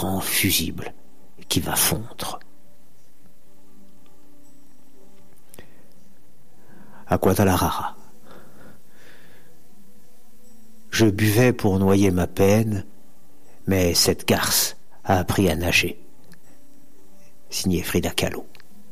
grand fusible qui va fondre. À Guadalajara. Je buvais pour noyer ma peine, mais cette garce a appris à nager. Signé Frida Kahlo.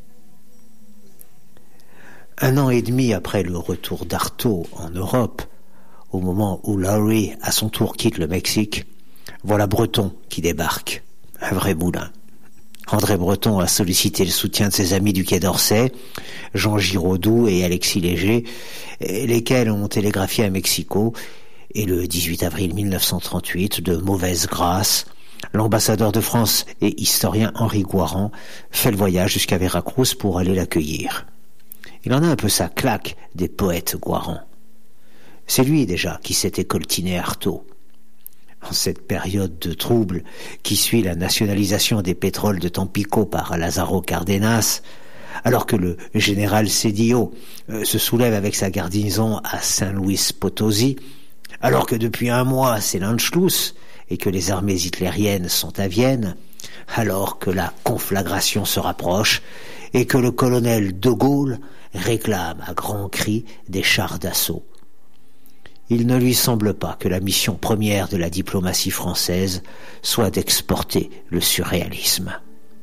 1 an et demi après le retour d'Artaud en Europe, au moment où Laurie, à son tour, quitte le Mexique, voilà Breton qui débarque, un vrai boulin. André Breton a sollicité le soutien de ses amis du Quai d'Orsay, Jean Giraudoux et Alexis Léger, lesquels ont télégraphié à Mexico, et le 18 avril 1938, de mauvaise grâce, l'ambassadeur de France et historien Henri Guaran fait le voyage jusqu'à Veracruz pour aller l'accueillir. Il en a un peu sa claque des poètes Guaran. C'est lui déjà qui s'est écoltiné Artaud. En cette période de trouble qui suit la nationalisation des pétroles de Tampico par Lázaro Cárdenas, alors que le général Cedillo se soulève avec sa garnison à Saint Luis Potosí, alors que depuis 1 mois c'est l'Anschluss et que les armées hitlériennes sont à Vienne, alors que la conflagration se rapproche et que le colonel de Gaulle réclame à grands cris des chars d'assaut. Il ne lui semble pas que la mission première de la diplomatie française soit d'exporter le surréalisme.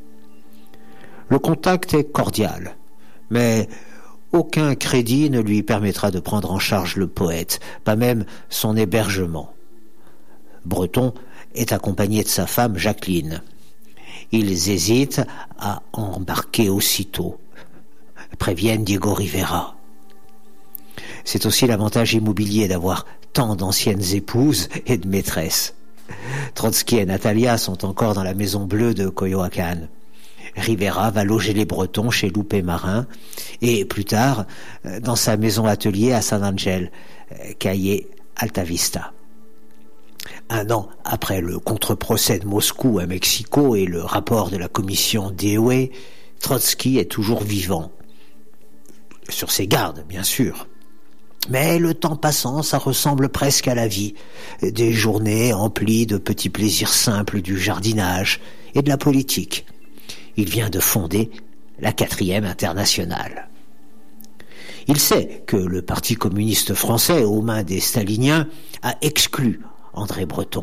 Le contact est cordial, mais aucun crédit ne lui permettra de prendre en charge le poète, pas même son hébergement. Breton est accompagné de sa femme Jacqueline. Ils hésitent à embarquer aussitôt, préviennent Diego Rivera. C'est aussi l'avantage immobilier d'avoir tant d'anciennes épouses et de maîtresses. Trotsky et Natalia sont encore dans la maison bleue de Coyoacán. Rivera va loger les Bretons chez Loupé Marin et plus tard dans sa maison atelier à San Angel, Calle Altavista. 1 an après le contre-procès de Moscou à Mexico et le rapport de la commission Dewey, Trotsky est toujours vivant. Sur ses gardes, bien sûr. Mais le temps passant, ça ressemble presque à la vie. Des journées emplies de petits plaisirs simples du jardinage et de la politique. Il vient de fonder la 4e internationale. Il sait que le Parti communiste français, aux mains des staliniens, a exclu André Breton.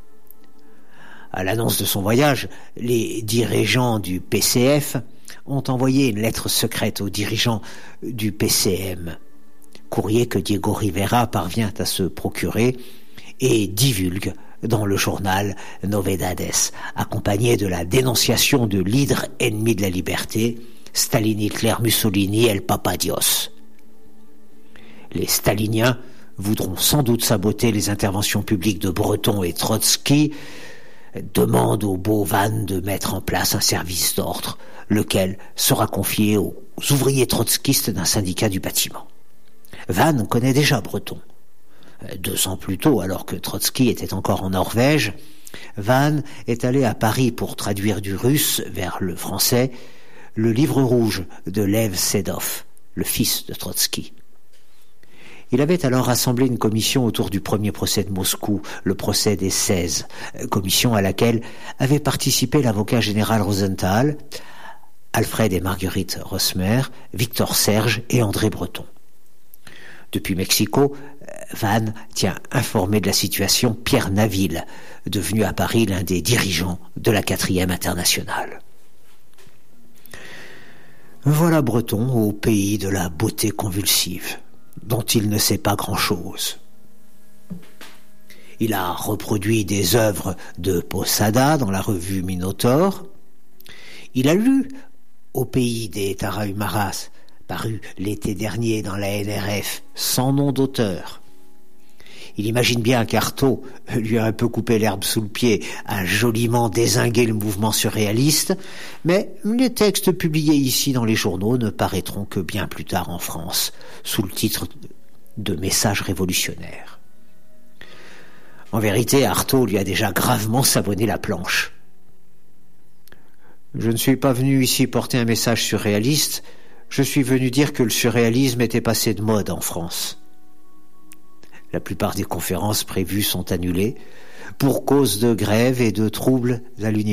À l'annonce de son voyage, les dirigeants du PCF ont envoyé une lettre secrète aux dirigeants du PCM. Courrier que Diego Rivera parvient à se procurer et divulgue dans le journal Novedades, accompagné de la dénonciation de l'hydre ennemi de la liberté, Staline, Hitler, Mussolini, El Papadios. Les staliniens voudront sans doute saboter les interventions publiques de Breton et Trotsky, demandent au beau Vannes de mettre en place un service d'ordre, lequel sera confié aux ouvriers trotskistes d'un syndicat du bâtiment. Vannes connaît déjà Breton. 2 ans plus tôt, alors que Trotsky était encore en Norvège, Vannes est allé à Paris pour traduire du russe vers le français le livre rouge de Lev Sedov, le fils de Trotsky. Il avait alors rassemblé une commission autour du premier procès de Moscou, le procès des 16, commission à laquelle avaient participé l'avocat général Rosenthal, Alfred et Marguerite Rosmer, Victor Serge et André Breton. Depuis Mexico, Vannes tient informé de la situation Pierre Naville, devenu à Paris l'un des dirigeants de la 4e internationale. Voilà Breton au pays de la beauté convulsive, dont il ne sait pas grand-chose. Il a reproduit des œuvres de Posada dans la revue Minotaure. Il a lu Au pays des Tarahumaras, paru l'été dernier dans la NRF, sans nom d'auteur. Il imagine bien qu'Artaud lui a un peu coupé l'herbe sous le pied, a joliment dézingué le mouvement surréaliste, mais les textes publiés ici dans les journaux ne paraîtront que bien plus tard en France, sous le titre de Messages révolutionnaires. En vérité, Artaud lui a déjà gravement savonné la planche. Je ne suis pas venu ici porter un message surréaliste, je suis venu dire que le surréalisme était passé de mode en France. La plupart des conférences prévues sont annulées pour cause de grève et de troubles à l'université.